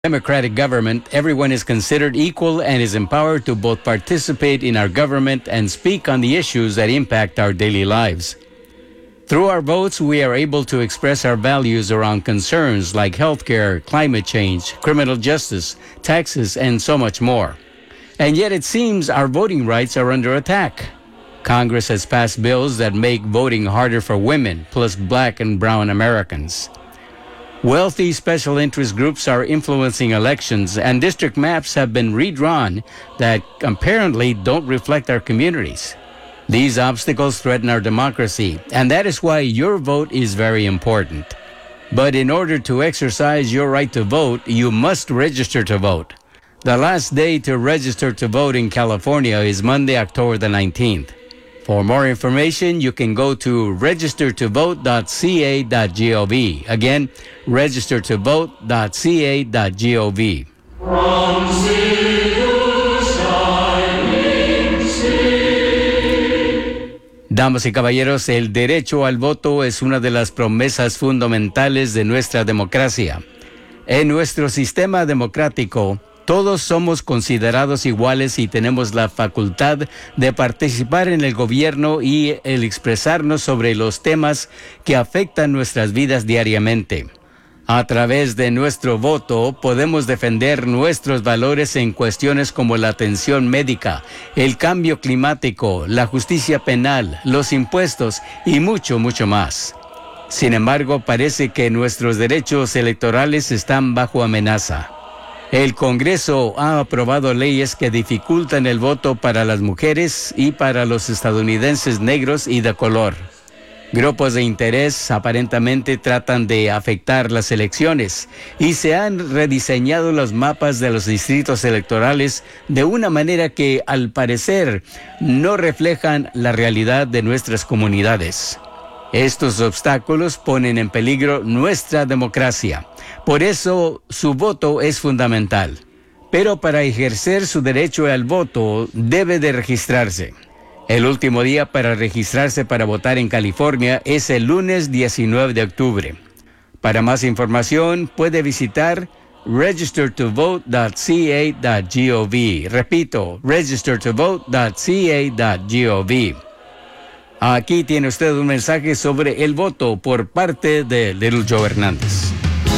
democratic government, everyone is considered equal and is empowered to both participate in our government and speak on the issues that impact our daily lives. Through our votes, we are able to express our values around concerns like healthcare, climate change, criminal justice, taxes, and so much more. And yet it seems our voting rights are under attack. Congress has passed bills that make voting harder for women, plus black and brown Americans. Wealthy special interest groups are influencing elections, and district maps have been redrawn that apparently don't reflect our communities. These obstacles threaten our democracy, and that is why your vote is very important. But in order to exercise your right to vote, you must register to vote. The last day to register to vote in California is Monday, October the 19th. For more information, you can go to registertovote.ca.gov. Again, registertovote.ca.gov. From sea to shining sea. Damas y caballeros, el derecho al voto es una de las promesas fundamentales de nuestra democracia. En nuestro sistema democrático, todos somos considerados iguales y tenemos la facultad de participar en el gobierno y el expresarnos sobre los temas que afectan nuestras vidas diariamente. A través de nuestro voto podemos defender nuestros valores en cuestiones como la atención médica, el cambio climático, la justicia penal, los impuestos y mucho, mucho más. Sin embargo, parece que nuestros derechos electorales están bajo amenaza. El Congreso ha aprobado leyes que dificultan el voto para las mujeres y para los estadounidenses negros y de color. Grupos de interés aparentemente tratan de afectar las elecciones y se han rediseñado los mapas de los distritos electorales de una manera que, al parecer, no reflejan la realidad de nuestras comunidades. Estos obstáculos ponen en peligro nuestra democracia. Por eso, su voto es fundamental. Pero para ejercer su derecho al voto, debe de registrarse. El último día para registrarse para votar en California es el lunes 19 de octubre. Para más información, puede visitar registertovote.ca.gov. Repito, registertovote.ca.gov. Aquí tiene usted un mensaje sobre el voto por parte de Little Joe Hernández.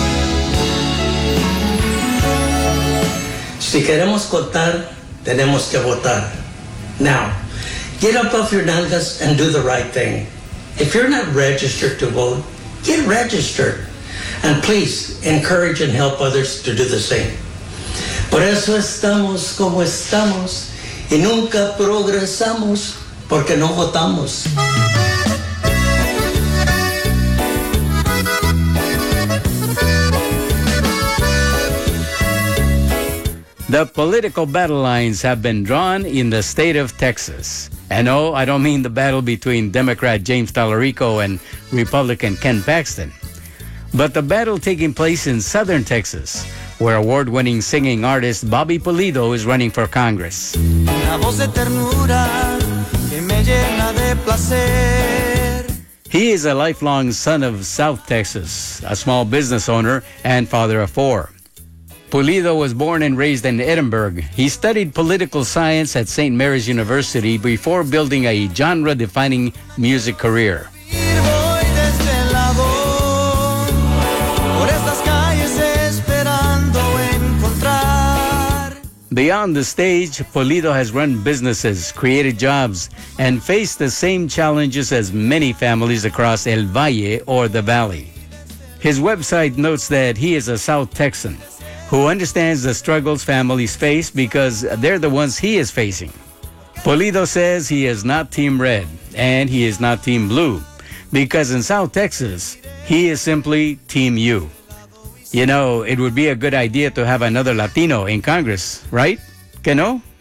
Si queremos votar, tenemos que votar. Now, get up off your nalgas and do the right thing. If you're not registered to vote, get registered. And please, encourage and help others to do the same. Por eso estamos como estamos y nunca progresamos porque no votamos. The political battle lines have been drawn in the state of Texas. And no, I don't mean the battle between Democrat James Tallarico and Republican Ken Paxton, but the battle taking place in southern Texas, where award-winning singing artist Bobby Pulido is running for Congress. Una voz de ternura que me llena de placer. He is a lifelong son of South Texas, a small business owner and father of four. Pulido was born and raised in Edinburgh. He studied political science at St. Mary's University before building a genre-defining music career. Voy desde el lado, por estas calles esperando encontrar. Beyond the stage, Pulido has run businesses, created jobs, and faced the same challenges as many families across El Valle or the Valley. His website notes that he is a South Texan who understands the struggles families face because they're the ones he is facing. Pulido says he is not Team Red and he is not Team Blue because in South Texas, he is simply Team U. You know, it would be a good idea to have another Latino in Congress, right? Que no?